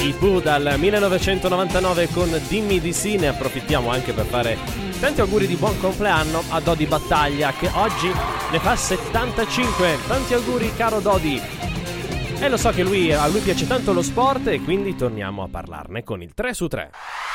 I Pooh dal 1999 con Dimmi di sì. Ne approfittiamo anche per fare tanti auguri di buon compleanno a Dodi Battaglia, che oggi ne fa 75. Tanti auguri, caro Dodi. E lo so che a lui piace tanto lo sport, e quindi torniamo a parlarne con il 3 su 3.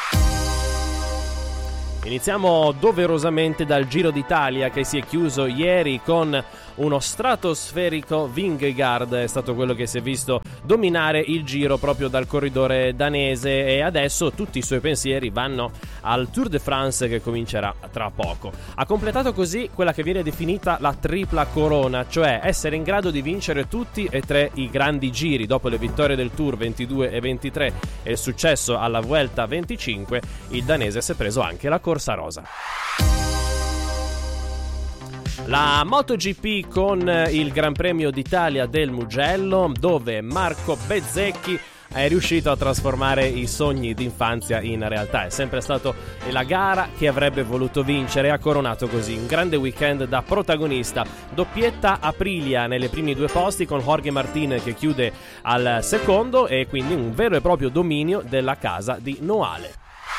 Iniziamo doverosamente dal Giro d'Italia, che si è chiuso ieri con uno stratosferico Vingegaard. È stato quello che si è visto dominare il Giro proprio dal corridore danese, e adesso tutti i suoi pensieri vanno al Tour de France, che comincerà tra poco. Ha completato così quella che viene definita la tripla corona, cioè essere in grado di vincere tutti e tre i grandi giri. Dopo le vittorie del Tour 22 e 23 e il successo alla Vuelta 25, il danese si è preso anche la corsa rosa. La MotoGP con il Gran Premio d'Italia del Mugello, dove Marco Bezzecchi è riuscito a trasformare i sogni d'infanzia in realtà. È sempre stato la gara che avrebbe voluto vincere e ha coronato così un grande weekend da protagonista. Doppietta Aprilia nelle primi due posti, con Jorge Martin che chiude al secondo, e quindi un vero e proprio dominio della casa di Noale.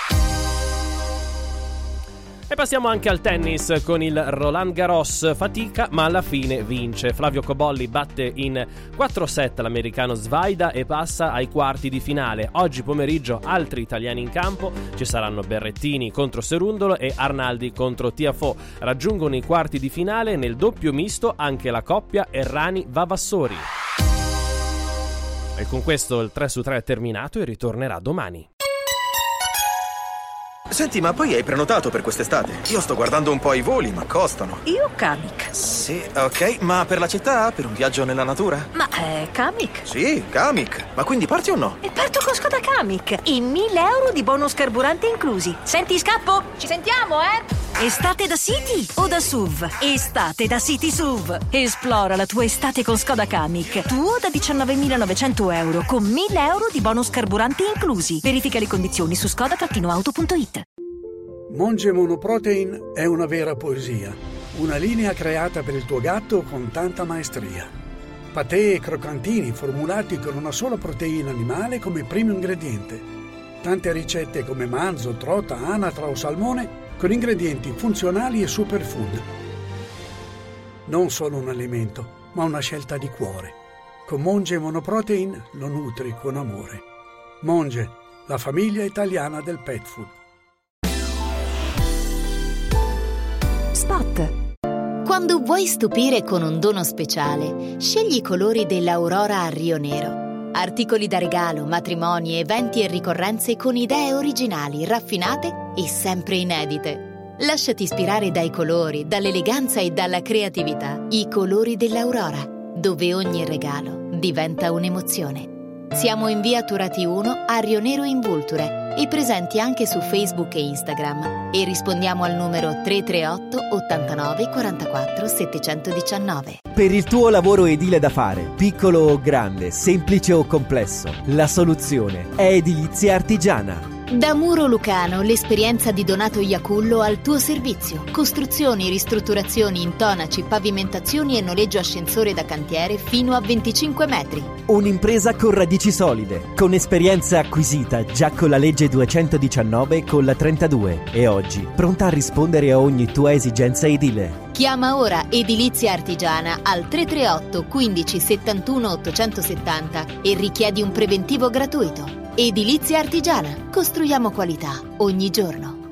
E passiamo anche al tennis con il Roland Garros. Fatica, ma alla fine vince. Flavio Cobolli batte in 4 set l'americano Svaida e passa ai quarti di finale. Oggi pomeriggio altri italiani in campo. Ci saranno Berrettini contro Cerundolo e Arnaldi contro Tiafoe. Raggiungono i quarti di finale nel doppio misto anche la coppia Errani-Vavassori. E con questo il 3 su 3 è terminato e ritornerà domani. Senti, ma poi hai prenotato per quest'estate? Io sto guardando un po' i voli, ma costano. Io Kamiq. Sì, ok, ma per la città? Per un viaggio nella natura? Ma Kamiq? Sì, Kamiq. Ma quindi parti o no? E parto con Skoda Kamiq. E 1.000 euro di bonus carburante inclusi. Senti, scappo? Ci sentiamo, Estate da City o da SUV? Estate da City SUV. Esplora la tua estate con Skoda Kamiq. Tuo da 19.900 euro con 1.000 euro di bonus carburante inclusi. Verifica le condizioni su skoda-auto.it. Monge Monoprotein è una vera poesia, una linea creata per il tuo gatto con tanta maestria. Patè e croccantini formulati con una sola proteina animale come primo ingrediente. Tante ricette come manzo, trota, anatra o salmone con ingredienti funzionali e superfood. Non solo un alimento, ma una scelta di cuore. Con Monge Monoprotein lo nutri con amore. Monge, la famiglia italiana del pet food. Spot. Quando vuoi stupire con un dono speciale, scegli i colori dell'Aurora a Rio Nero. Articoli da regalo, matrimoni, eventi e ricorrenze con idee originali, raffinate e sempre inedite. Lasciati ispirare dai colori, dall'eleganza e dalla creatività. I colori dell'Aurora, dove ogni regalo diventa un'emozione. Siamo in via Turati 1 a Rio Nero in Vulture e presenti anche su Facebook e Instagram, e rispondiamo al numero 338 89 44 719. Per il tuo lavoro edile da fare, piccolo o grande, semplice o complesso, la soluzione è Edilizia Artigiana. Da Muro Lucano, l'esperienza di Donato Iacullo al tuo servizio. Costruzioni, ristrutturazioni, intonaci, pavimentazioni e noleggio ascensore da cantiere fino a 25 metri. Un'impresa con radici solide, con esperienza acquisita già con la legge 219 e con la 32, e oggi pronta a rispondere a ogni tua esigenza edile. Chiama ora Edilizia Artigiana al 338 15 71 870 e richiedi un preventivo gratuito. Edilizia Artigiana. Costruiamo qualità ogni giorno.